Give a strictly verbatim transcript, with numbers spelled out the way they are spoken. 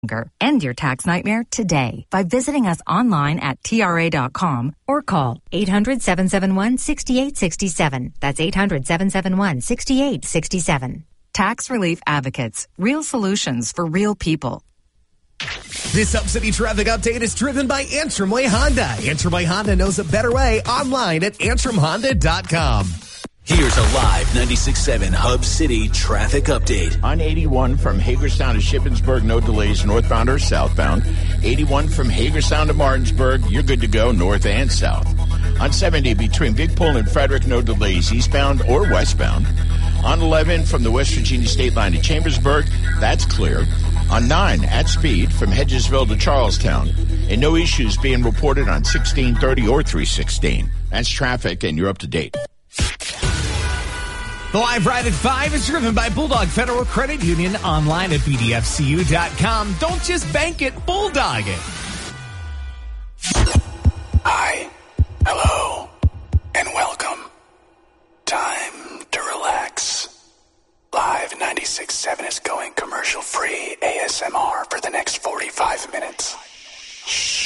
End your tax nightmare today by visiting us online at T R A dot com or call eight hundred, seven seven one, six eight six seven. That's eight hundred, seven seven one, six eight six seven. Tax Relief Advocates. Real solutions for real people. This Hub City traffic update is driven by Antrim Way Honda. Antrim Way Honda knows a better way. Online at antrim honda dot com. Here's a live ninety-six point seven Hub City traffic update. On eighty-one from Hagerstown to Shippensburg, no delays northbound or southbound. eighty-one from Hagerstown to Martinsburg, you're good to go north and south. On seventy between Big Pole and Frederick, no delays eastbound or westbound. On eleven from the West Virginia state line to Chambersburg, that's clear. On nine at speed from Hedgesville to Charlestown. And no issues being reported on sixteen thirty or three sixteen. That's traffic, and you're up to date. The Live Ride at five is driven by Bulldog Federal Credit Union, online at b d f c u dot com. Don't just bank it, bulldog it. Hi, hello, and welcome. Time to relax. Live ninety-six point seven is going commercial-free A S M R for the next forty-five minutes. Shh.